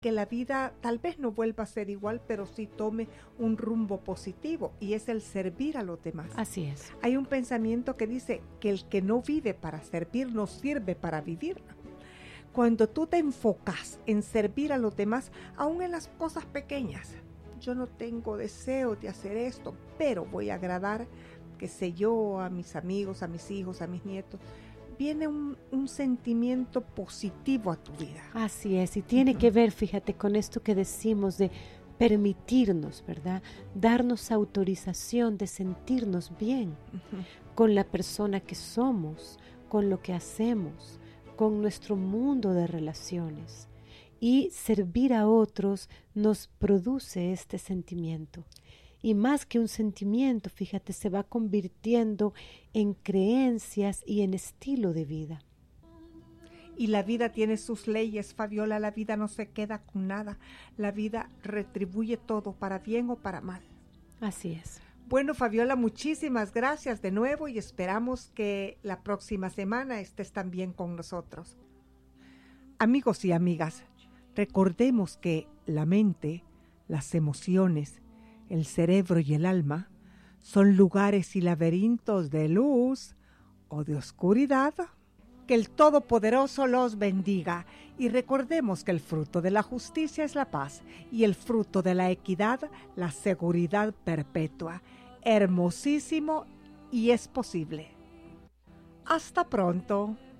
que la vida tal vez no vuelva a ser igual, pero sí tome un rumbo positivo, y es el servir a los demás. Así es. Hay un pensamiento que dice que el que no vive para servir no sirve para vivir. Cuando tú te enfocas en servir a los demás, aún en las cosas pequeñas, yo no tengo deseo de hacer esto, pero voy a agradar, qué sé yo, a mis amigos, a mis hijos, a mis nietos, viene un sentimiento positivo a tu vida. Así es, y tiene que ver, fíjate, con esto que decimos de permitirnos, ¿verdad? Darnos autorización de sentirnos bien con la persona que somos, con lo que hacemos, con nuestro mundo de relaciones. Y servir a otros nos produce este sentimiento. Y más que un sentimiento, fíjate, se va convirtiendo en creencias y en estilo de vida. Y la vida tiene sus leyes, Fabiola, la vida no se queda con nada. La vida retribuye todo, para bien o para mal. Así es. Bueno, Fabiola, muchísimas gracias de nuevo y esperamos que la próxima semana estés también con nosotros. Amigos y amigas, recordemos que la mente, las emociones, el cerebro y el alma son lugares y laberintos de luz o de oscuridad. Que el Todopoderoso los bendiga y recordemos que el fruto de la justicia es la paz y el fruto de la equidad la seguridad perpetua. Hermosísimo y es posible. Hasta pronto.